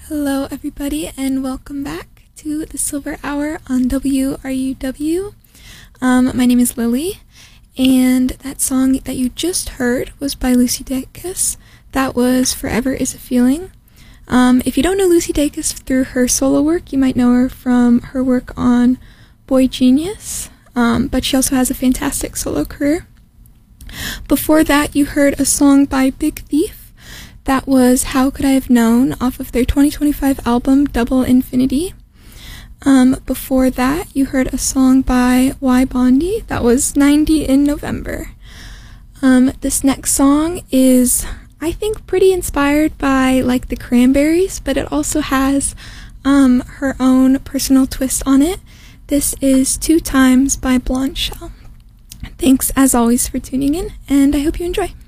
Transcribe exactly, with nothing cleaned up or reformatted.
Hello everybody and welcome back to the Silver Hour on W R U W. Um, my name is Lily, and that song that you just heard was by Lucy Dacus. That was Forever Is a Feeling. Um, if you don't know Lucy Dacus through her solo work, you might know her from her work on Boy Genius, um, but she also has a fantastic solo career. Before that, you heard a song by Big Thief. That was How Could I Have Known off of their twenty twenty-five album Double Infinity. Um, before that, you heard a song by Y Bondi. That was ninety in November. Um, this next song is, I think, pretty inspired by like the Cranberries, but it also has um, her own personal twist on it. This is Two Times by Blonde Shell. Thanks as always for tuning in, and I hope you enjoy.